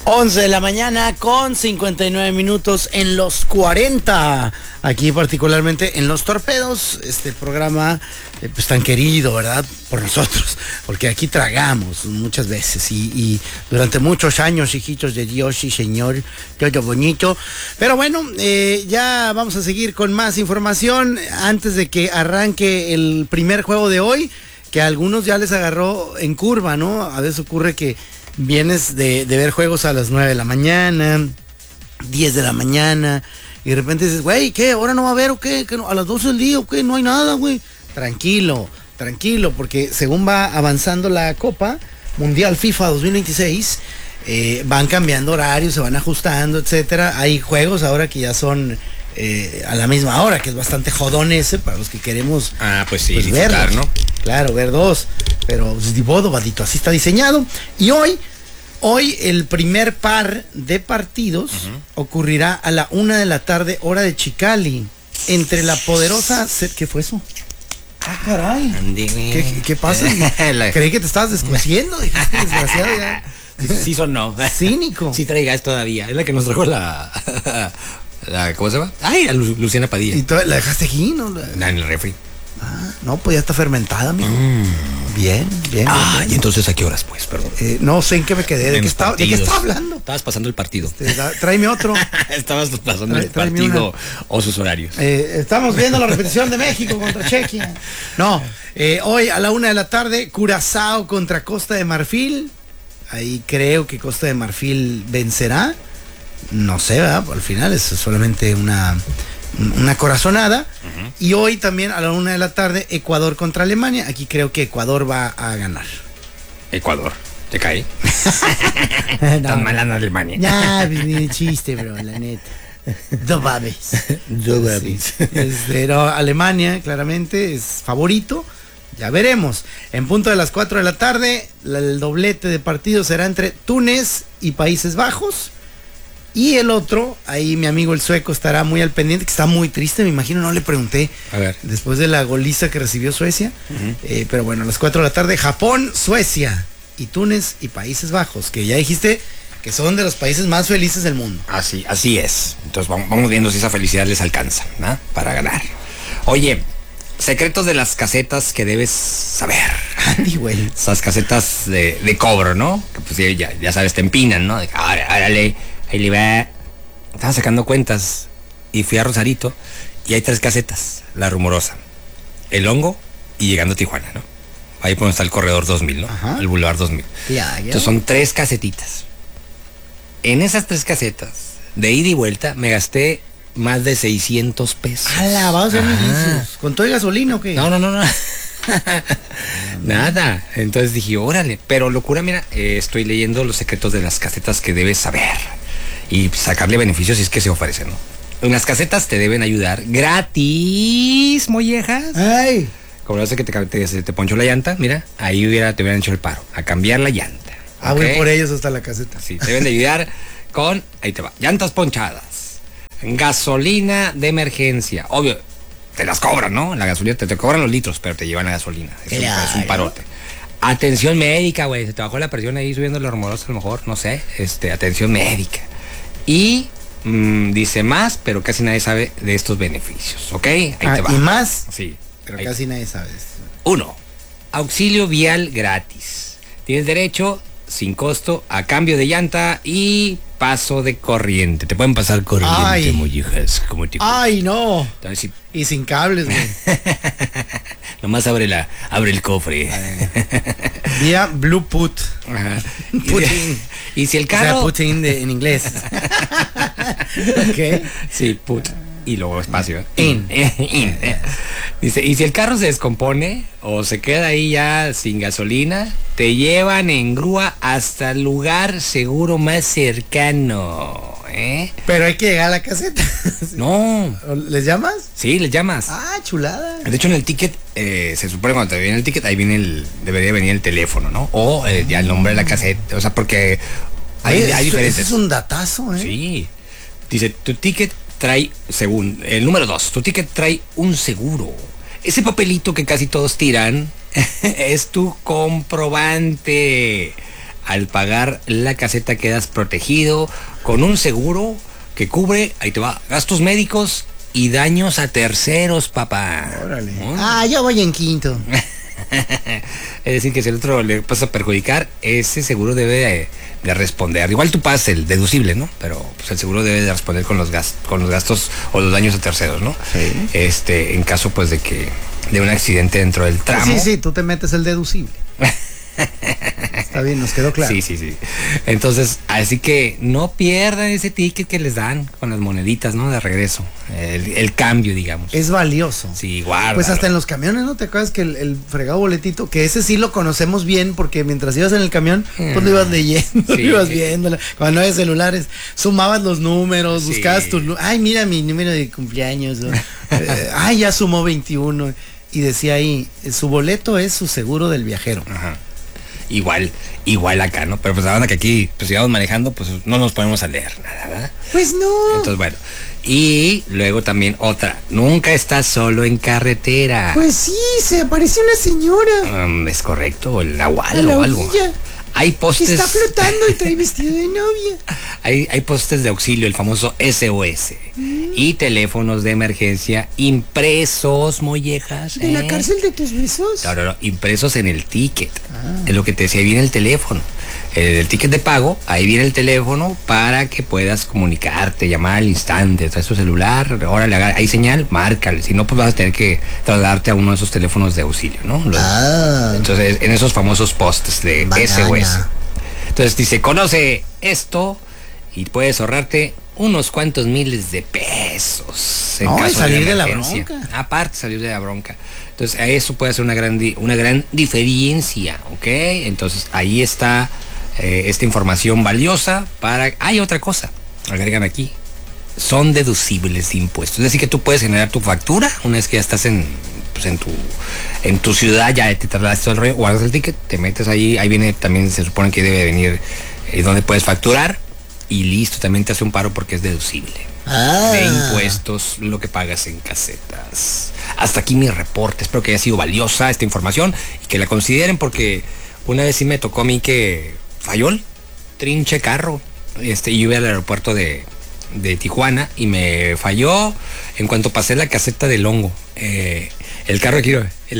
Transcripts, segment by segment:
11 de la mañana con 59 minutos en los 40. Aquí particularmente en Los Torpedos, este programa pues tan querido, ¿verdad? Por nosotros, porque aquí tragamos muchas veces y durante muchos años, hijitos de Dios y Señor, todo bonito. Pero bueno, ya vamos a seguir con más información antes de que arranque el primer juego de hoy, que a algunos ya les agarró en curva, ¿no? A veces ocurre que vienes de ver juegos a las 9 de la mañana, 10 de la mañana, y de repente dices, güey, ¿qué? ¿Ahora no va a haber o qué? ¿Que no? ¿A las 12 del día o qué? No hay nada, güey. Tranquilo, porque según va avanzando la Copa Mundial FIFA 2026, van cambiando horarios, se van ajustando, etcétera. Hay juegos ahora que ya son a la misma hora, que es bastante jodón ese, para los que queremos pues sí, disfrutar, verlos, ¿no? Claro, ver dos, pero pues, de modo, vadito, así está diseñado. Y hoy el primer par de partidos ocurrirá a la 1 de la tarde, hora de Chicali, entre la poderosa... ¿Qué fue eso? Ah, caray. ¿Qué pasa? Creí que te estabas descosiendo, dijiste, desgraciado ya. Sí sonó. Cínico. Sí traigas todavía. Es la que nos trajo la ¿cómo se llama? Ay, a Luciana Padilla. ¿Y la dejaste aquí, no? En el refri. No, pues ya está fermentada, amigo. Bien. ¿Y entonces a qué horas, pues? Perdón. No sé en qué me quedé. ¿De qué estaba hablando? Estabas pasando el partido. Tráeme otro. Estabas pasando el partido o sus horarios. Estamos viendo la repetición de México contra Chequia. No, hoy a la 1 de la tarde, Curazao contra Costa de Marfil. Ahí creo que Costa de Marfil vencerá. No sé, ¿verdad? Al final es solamente una corazonada. Y hoy también a la 1 de la tarde, Ecuador contra Alemania. Aquí creo que Ecuador va a ganar. Ecuador, ¿te cae? No, tan mala en Alemania. Ya, ni chiste, bro, la neta. No mames. Sí. Pero Alemania claramente es favorito. Ya veremos. En punto de las 4 de la tarde, el doblete de partido será entre Túnez y Países Bajos. Y el otro, ahí mi amigo el sueco estará muy al pendiente, que está muy triste, me imagino, no le pregunté. A ver. Después de la goliza que recibió Suecia. Pero bueno, a las 4 de la tarde, Japón, Suecia y Túnez y Países Bajos, que ya dijiste que son de los países más felices del mundo. Así es. Entonces vamos viendo si esa felicidad les alcanza, ¿no? Para ganar. Oye, secretos de las casetas que debes saber. Andy, güey. Esas casetas de cobro, ¿no? Que pues ya sabes, te empinan, ¿no? Árale. Ahí le va. Estaba sacando cuentas y fui a Rosarito y hay 3 casetas. La Rumorosa, El Hongo y llegando a Tijuana, ¿no? Ahí por donde está el corredor 2000, ¿no? Ajá. El Boulevard 2000. Ya. Entonces son 3 casetitas. En esas 3 casetas, de ida y vuelta, me gasté más de 600 pesos. ¡Hala! Vamos a hacer inicios. ¿Con todo y gasolina o qué? No. Nada. Entonces dije, órale. Pero locura, mira, estoy leyendo los secretos de las casetas que debes saber y sacarle beneficios si es que se ofrecen, ¿no? En las casetas te deben ayudar gratis, mollejas. ¡Ay! Como lo hace que te ponchó la llanta, mira, ahí te hubieran hecho el paro, a cambiar la llanta. Voy por ellos hasta la caseta. Sí, te deben de ayudar con, ahí te va, llantas ponchadas, gasolina de emergencia, obvio, te las cobran, ¿no? La gasolina, te cobran los litros, pero te llevan la gasolina, es un parote. Atención médica, güey, se te bajó la presión ahí subiendo la hormorosa, a lo mejor, no sé, atención médica. Y dice más, pero casi nadie sabe de estos beneficios, ¿ok? Ahí te va. ¿Y más? Sí. Pero casi nadie sabe esto. 1. Auxilio vial gratis. Tienes derecho, sin costo, a cambio de llanta y paso de corriente. Te pueden pasar corriente, mollejas, como tipo. ¡Ay, no! Entonces, y sin cables, güey. Nomás abre el cofre. Vía Bluetooth. Ajá. Putin. Y si el carro... O sea, Putin en inglés. ¿Qué? Sí, put. Y luego espacio. In. Dice, y si el carro se descompone o se queda ahí ya sin gasolina, te llevan en grúa hasta el lugar seguro más cercano, ¿eh? Pero hay que llegar a la caseta. No. ¿Les llamas? Sí, les llamas. Chulada. De hecho, en el ticket, se supone cuando te viene el ticket, ahí viene debería venir el teléfono, ¿no? O ya el nombre de la caseta, o sea, porque hay diferentes. Es un datazo, ¿eh? Sí. Dice, tu ticket trae, según el número 2, tu ticket trae un seguro. Ese papelito que casi todos tiran es tu comprobante. al pagar la caseta quedas protegido con un seguro que cubre, ahí te va, gastos médicos y daños a terceros, papá. Órale. Yo voy en quinto. Es decir, que si el otro le pasa a perjudicar, ese seguro debe de responder. Igual tú pagas el deducible, ¿no? Pero pues, el seguro debe de responder con los gastos o los daños a terceros, ¿no? Sí. En caso pues de un accidente dentro del tramo. Sí, tú te metes el deducible. Está bien, nos quedó claro. Sí. Entonces, así que no pierdan ese ticket que les dan con las moneditas, ¿no? De regreso. El cambio, digamos. Es valioso. Sí, guárdalo. Pues hasta en los camiones, ¿no? ¿Te acuerdas que el fregado boletito, que ese sí lo conocemos bien, porque mientras ibas en el camión, pues lo ibas leyendo, lo ibas viendo. Cuando no había celulares, sumabas los números, buscabas ay, mira mi número de cumpleaños. Ay, ya sumó 21. Y decía ahí, su boleto es su seguro del viajero. Ajá. Igual acá, ¿no? Pero pues la banda que aquí, pues si vamos manejando, pues no nos ponemos a leer nada, ¿verdad? Pues no. Entonces, bueno. Y luego también otra, nunca estás solo en carretera. Pues sí, se aparece una señora. Es correcto, o el nahual o algo. Hay postes. Que está flotando y trae vestido de novia. Hay postes de auxilio, el famoso SOS. Y teléfonos de emergencia impresos, mollejas. ¿De la cárcel de tus besos? No, impresos en el ticket. Es lo que te decía, ahí viene el teléfono. El ticket de pago, ahí viene el teléfono para que puedas comunicarte, llamar al instante, traes tu celular, órale, hay señal, márcale, si no pues vas a tener que trasladarte a uno de esos teléfonos de auxilio, ¿no? Entonces, en esos famosos postes de SOS. Entonces dice, conoce esto y puedes ahorrarte unos cuantos miles de pesos en caso salir de la bronca. Aparte, salir de la bronca. Entonces, eso puede ser una gran diferencia, ¿ok? Entonces, ahí está esta información valiosa para... Hay otra cosa, agregan aquí, son deducibles de impuestos. Es decir, que tú puedes generar tu factura una vez que ya estás en tu ciudad, ya te trasladas todo el rollo, guardas el ticket, te metes ahí viene también, se supone que debe venir donde puedes facturar y listo, también te hace un paro porque es deducible. De impuestos, lo que pagas en casetas. Hasta aquí mi reporte, espero que haya sido valiosa esta información y que la consideren, porque una vez sí me tocó a mí que falló el trinche carro, y yo iba al aeropuerto de Tijuana y me falló en cuanto pasé la caseta del hongo. El carro aquí,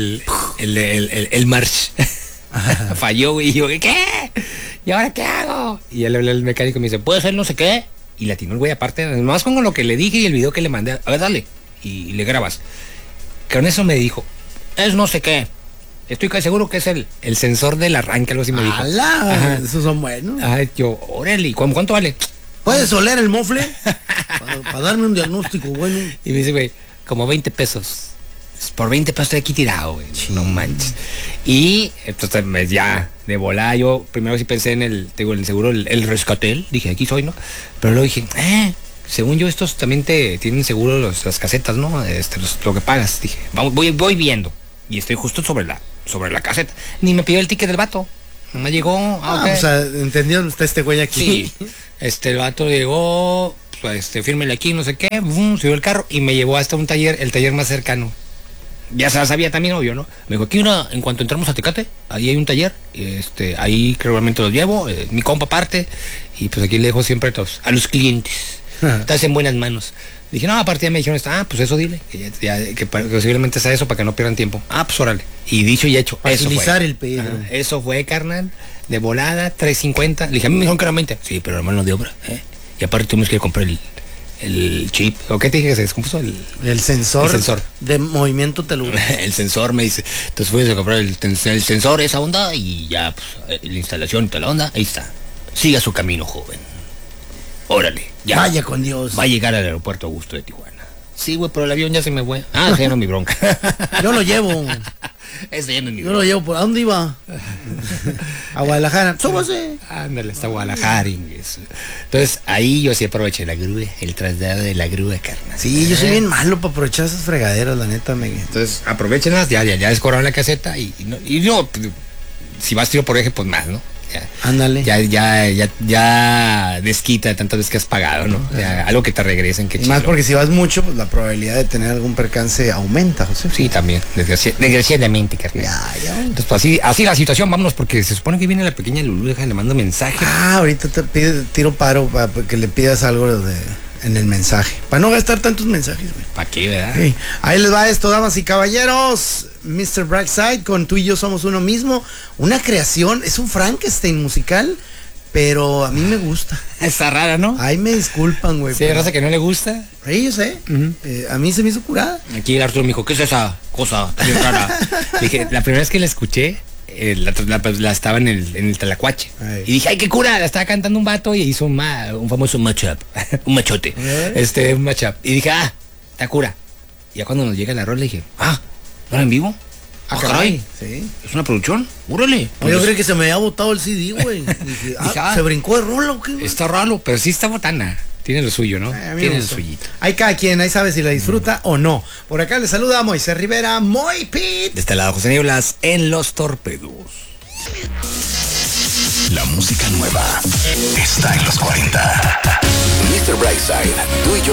el March falló, güey, y yo, ¿qué? ¿Y ahora qué hago? Y el mecánico me dice, ¿puede ser no sé qué? Y le atinó el güey aparte, nomás con lo que le dije y el video que le mandé, a ver, dale, y le grabas. Con eso me dijo, es no sé qué. Estoy casi seguro que es el sensor del arranque, algo así me dijo. ¡Hala! Esos son buenos. Yo, órale, ¿cuánto vale? ¿Puedes oler el mofle? Para darme un diagnóstico bueno. Y me dice, güey, como 20 pesos. Por 20 pesos estoy aquí tirado, güey. No manches. Y entonces ya de volada, yo primero sí pensé en el seguro, el rescatel. Dije, aquí soy, ¿no? Pero luego dije, según yo, estos también tienen seguro las casetas, ¿no? Lo que pagas. Dije, voy viendo. Y estoy justo sobre la caseta. Ni me pidió el ticket del vato. No me llegó. O sea, ¿entendió usted este güey aquí? Sí. El vato llegó, fírmele aquí, no sé qué, subió el carro y me llevó hasta un taller, el taller más cercano. Ya se la sabía también, obvio, ¿no? Me dijo, aquí en cuanto entramos a Tecate, ahí hay un taller, ahí que realmente los llevo, mi compa parte, y pues aquí le dejo siempre a los clientes. Estás en buenas manos. Dije, no, aparte ya me dijeron, pues eso dile, que posiblemente sea eso para que no pierdan tiempo. Pues órale. Y dicho y hecho, facilitar el pedido. Eso fue, carnal, de volada, 3.50. Le dije, a mí me dijeron que era 20. Sí, pero la mano de obra, Y aparte tuvimos que comprar el chip, ¿o qué te dije que se descompuso? El sensor de movimiento telúrico. El sensor, me dice. Entonces fuimos a comprar el sensor, esa onda, y ya, pues, la instalación y toda la onda, ahí está. Siga su camino, joven. Órale, ya. Vaya con Dios. Va a llegar al aeropuerto Augusto de Tijuana. Sí, güey, pero el avión ya se me fue. Ya no mi bronca. Yo lo llevo. Ese ya no es mi bronca. Yo lo llevo, ¿por dónde iba? A Guadalajara. Súbase. Ándale, hasta Guadalajara. Entonces, ahí yo sí aproveché la grúa, el traslado de la grúa, carnal. Sí, yo soy bien malo para aprovechar esas fregaderas, la neta, Entonces, aprovechenlas, ya descobraron la caseta y no, si vas tiro por eje, pues más, ¿no? Ándale. Ya desquita de tantas veces que has pagado, ¿no? O sea, algo que te regresen, que y más porque si vas mucho, pues la probabilidad de tener algún percance aumenta, José. Sí, también, desgraciadamente, carnal. Ya. Entonces, pues así la situación, vámonos, porque se supone que viene la pequeña Lulú, le mando mensaje. Ahorita tiro paro para que le pidas algo en el mensaje. Para no gastar tantos mensajes, güey. ¿Para qué, verdad? Sí. Ahí les va esto, damas y caballeros. Mr. Brightside con Tú y Yo Somos Uno Mismo. Una creación, es un Frankenstein musical, pero a mí me gusta. Está rara, ¿no? Ay, me disculpan, güey. Sí, hay raza que no le gusta. Sí, yo sé. A mí se me hizo curada. Aquí el Arturo me dijo, ¿qué es esa cosa tan rara? Dije, la primera vez que la escuché, la estaba en el Tlacuache. Ay. Y dije, ay, qué cura, la estaba cantando un vato y hizo un famoso matchup, un machote, un matchup. Y dije, está cura. Y ya cuando nos llega la rola le dije, ¿no era en vivo? Caray. Sí. ¿Es una producción? ¡Úrale! No, yo creí que se me había botado el CD, güey. Dije, ¿se brincó de rola o qué, güey? Está raro, pero sí está botana. Tiene lo suyo, ¿no? Tiene lo suyito. Hay cada quien, ahí sabe si la disfruta o no. Por acá le saluda a Moisés Rivera, Moy Pit. De este lado, José Nieblas, en Los Torpedos. La música nueva está en los 40. Mr. Brightside, Tú y Yo